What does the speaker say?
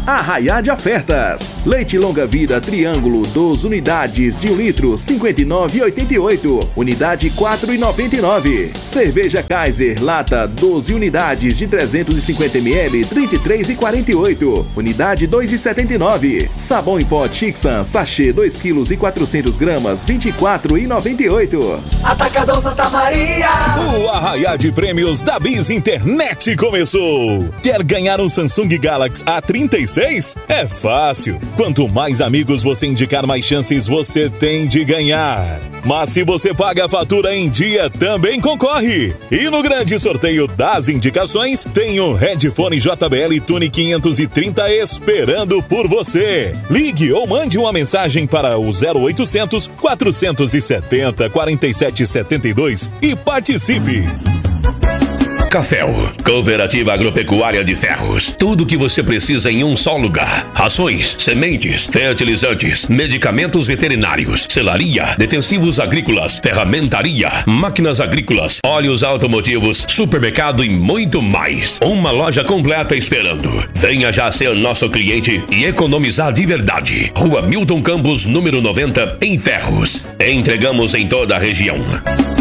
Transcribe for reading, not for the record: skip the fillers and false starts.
Arraiá de ofertas. Leite longa vida Triângulo 12 unidades de 1 litro, 59,88. Unidade 4,99. Cerveja Kaiser lata 12 unidades de 350 ml, 33,48. Unidade 2,79. Sabão em pó Tixan sachê 2 kg e 400 gramas, 24,98. Atacadão Santa Maria. O Arraiá de Prêmios da Biz Internet começou. Quer ganhar um Samsung Galaxy A36? É fácil. Quanto mais amigos você indicar, mais chances você tem de ganhar. Mas se você paga a fatura em dia, também concorre. E no grande sorteio das indicações, tem um Headphone JBL Tune 530 esperando por você. Ligue ou mande uma mensagem para o 0800 470 4772 e participe. Caféu, Cooperativa Agropecuária de Ferros. Tudo o que você precisa em um só lugar. Rações, sementes, fertilizantes, medicamentos veterinários, selaria, defensivos agrícolas, ferramentaria, máquinas agrícolas, óleos automotivos, supermercado e muito mais. Uma loja completa esperando. Venha já ser nosso cliente e economizar de verdade. Rua Milton Campos, número 90, em Ferros. Entregamos em toda a região.